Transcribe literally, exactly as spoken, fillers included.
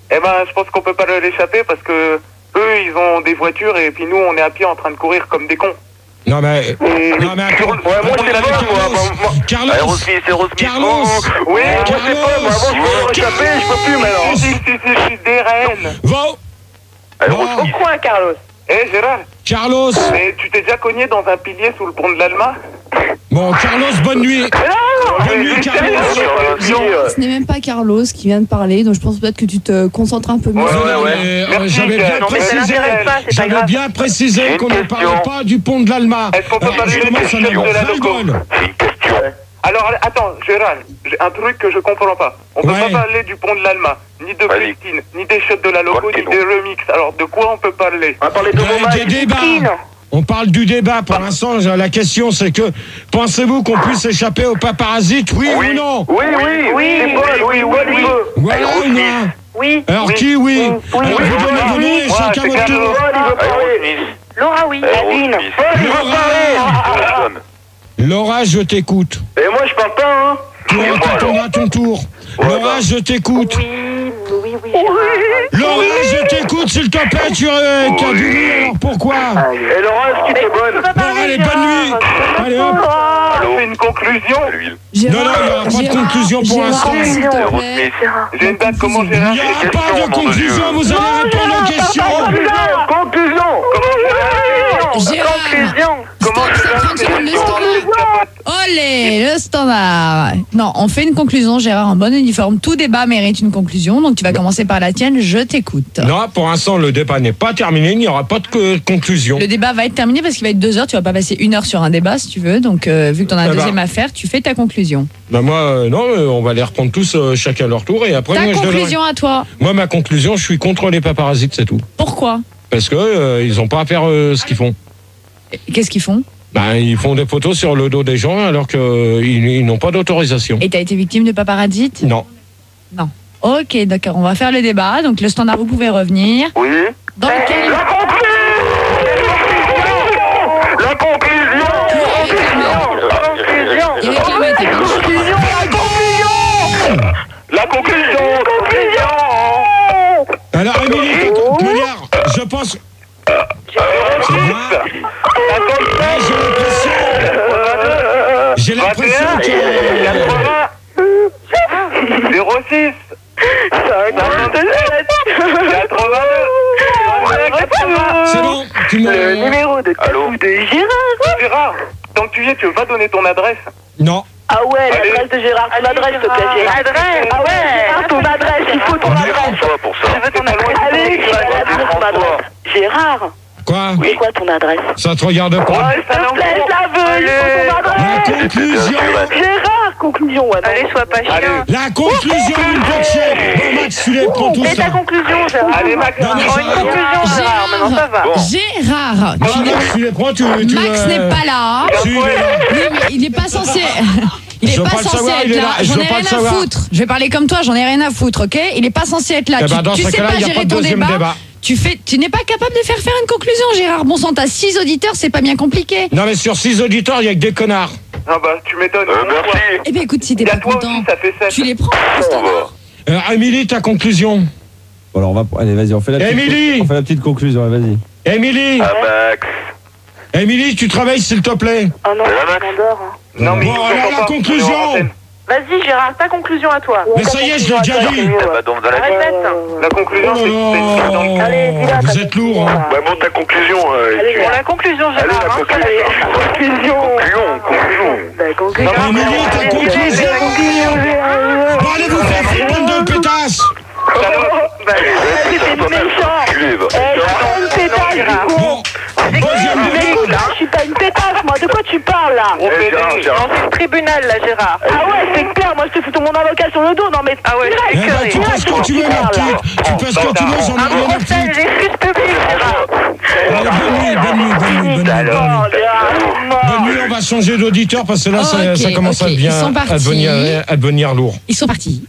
Eh ben, je pense qu'on peut pas leur échapper parce que eux, ils ont des voitures et puis nous, on est à pied en train de courir comme des cons. Non mais, Et... non mais attends. Ouais, moi c'est la bonne, moi. moi. Carlos. Aerosmith, Aerosmith. Carlos. Oui, moi Carlos. c'est pas, moi avant je peux leur échapper, je peux plus maintenant. Si, si, si, je suis des reines. Va. Aerosmith. Pourquoi, Carlos? Eh, Gérard. Carlos. Mais tu t'es déjà cogné dans un pilier sous le pont de l'Alma? Bon, Carlos, bonne nuit. Bonne nuit, Carlos. Ce n'est même pas Carlos qui vient de parler, donc je pense peut-être que tu te concentres un peu mieux. Ouais, Non, ouais, non, ouais. mais, euh, Merci, J'avais bien non, mais ça précisé, n'intéresse pas, c'est pas j'avais grave. bien précisé J'ai une qu'on ne question. parlait pas du pont de l'Alma. Est-ce qu'on peut Alors, parler je des commence à questions avoir de la ras le loco? bol. C'est une question. Alors, attends, Gérard, j'ai un truc que je comprends pas. On peut Ouais. pas parler du pont de l'Alma, ni de Vas-y. Christine, ni des shots de la loco, Droite, ni c'est des remix. Alors, de quoi on peut parler? On va parler de Ouais, Moma des et débats. Christine. On parle du débat pour l'instant. La question c'est que pensez-vous qu'on puisse échapper aux paparasites, oui, Oui. ou non? Oui, oui, Oui, c'est bon, oui, oui, oui. Voilà ou non? Oui. Alors Oui. qui oui? Alors oui, vous oui, donnez vos oui. noms et Ouais, chacun c'est votre Carlos. tour. Aerosmith. Laura, oui. Nadine. Aerosmith. Laura, Laura, je t'écoute. Et moi, je parle pas, hein. Toi, t'attendras ton tour. Laura, je t'écoute. Oui, oui, oui, Gérard. Laura, je t'écoute, s'il te plaît. Tu euh, t'as du riz, alors pourquoi? Et Laura, est-ce que t'es bonne? Laura, allez, bonne nuit. Allez, hop. On fait une conclusion. L'huile. Non, non, il n'y aura pas de conclusion pour l'instant. S'il te plaît. Aerosmith. J'ai une date, comment Il Gérard? n'y aura Question, pas de nom de conclusion, Dieu. vous allez répondre aux questions. Conclusion. Gérard. Conclusion. Comment Stop, Gérard? trente secondes, le standard. Olé, le standard. Non, on fait une conclusion, Gérard, en bon uniforme. Tout débat mérite une conclusion, donc tu vas commencer par la tienne, je t'écoute. Non, pour l'instant, le débat n'est pas terminé, il n'y aura pas de co- conclusion. Le débat va être terminé parce qu'il va être deux heures, tu vas pas passer une heure sur un débat si tu veux, donc euh, vu que tu en as un Eh ben. deuxième à faire, tu fais ta conclusion. Ben moi, euh, non, euh, on va les reprendre tous euh, chacun leur tour et après, Ta moi, je donnerai- conclusion à toi, Moi, ma conclusion, je suis contre les paparasites, c'est tout. pourquoi? Parce que euh, ils n'ont pas à faire euh, ce qu'ils font. Qu'est-ce qu'ils font? Ben, ils font des photos sur le dos des gens alors qu'ils ils n'ont pas d'autorisation. Et t'as été victime de paparazzi? Non. Non. Ok, d'accord, on va faire le débat, donc le standard, vous pouvez revenir. Oui. Dans lequel... La conclusion. La conclusion. Il réclamait, t'es bien. La conclusion. Conclusion. Alors, Émilie, Milliard, je pense... C'est moi. Ouais, j'ai l'impression... J'ai l'impression que... zéro six. C'est bon, tu me... Le numéro de Allô. de Gérard. Gérard, tant que tu y es, tu veux pas donner ton adresse? Non. Ah ouais, Allez. l'adresse de Gérard. Ton adresse, s'il te plaît, Gérard. Adresse. Ah ouais, Gérard, ton adresse, il faut ton adresse. François pour ça. Je veux ton adresse. Allez, Gérard, donne ton adresse. Gérard, Quoi? c'est quoi ton adresse? Ça te regarde pas? S'il te plaît, je la veux, il faut ton La adresse. conclusion... Gérard, conclusion, ouais. non. Allez, sois pas chiant. La conclusion, une petite Bon, Max, tu les prends tous Et ta ça. conclusion, Gérard? Allez, Max. Non, mais Oh, ça- une conclusion, Gérard. Maintenant, ça va. Gérard, Non, tu n'es- Max, tu les prends, tu... tu Max euh, n'est pas là. si, il est là. Oui, mais il n'est pas censé. Il Je est veux pas pas le censé savoir, être il est là. là. Je J'en veux ai pas rien le à savoir. foutre. Je vais parler comme toi. J'en ai rien à foutre, ok? Il est pas censé être là. Eh tu ben, dans tu ce sais cas-là, pas il y a gérer pas de ton deuxième débat. débat. Tu fais. Tu n'es pas capable de faire faire une conclusion, Gérard. Bon sang, t'as six auditeurs, c'est pas bien compliqué. Non, mais sur six auditeurs, il y a que des connards. Ah bah, tu m'étonnes. Euh, merci. Eh ben écoute, si t'es Et à pas toi content, aussi, ça fait sept. tu les prends. au On standard. va. Euh, Émilie, ta conclusion. Bon, alors on va. Allez, vas-y, on fait la petite. Émilie On fait la petite conclusion, allez, vas-y. Émilie Ah, Max. Émilie, tu travailles, s'il te plaît. Oh non, C'est la Max. je m'endors. hein. Non, mais Bon, il alors, faut la pas. conclusion. On est en antenne. Vas-y, Gérard, ta conclusion à toi. Mais ça y est, je l'ai déjà dit. Eh bah, donc, dans la vie. Répète. La conclusion, Oh c'est que c'est une carte dans le là Allez, dis-la, là, ta vous êtes lourd, hein. Ouais, bon, ta conclusion. euh, Allez, tu- Bon, la conclusion, Allez, Gérard. la hein. conclusion. Conclusion. Conclusion, conclusion. La conclusion. Émilie, ta conclusion. Bon, allez vous faire foutre, bande de pétasses. C'était méchant. Culé, va. Eh, je suis pas une pétasse, du coup. Bon, deuxième Mais débat. écoute, je suis pas une pétasse, moi. De quoi tu parles, là? On fait Eh, Gérard, des... Gérard. Non, c'est le tribunal, là, Gérard. Ah ouais, c'est clair. Moi, je te fous mon avocat sur le dos. Non, mais. Ah ouais, Eh c'est ben, écœuré. tu passes quand tu veux, ma petite. Tu passes quand tu veux, j'en ai Un rien à procès, foutre. l'excuse publique, Gérard. Allez, bonne nuit, bonne nuit, bonne nuit, bonne nuit, bonne nuit. Bonne nuit, on va changer d'auditeur parce que là, ça, Ok, ça commence ok, à, devenir, ils sont partis. à, devenir, à devenir lourd. Ils sont partis.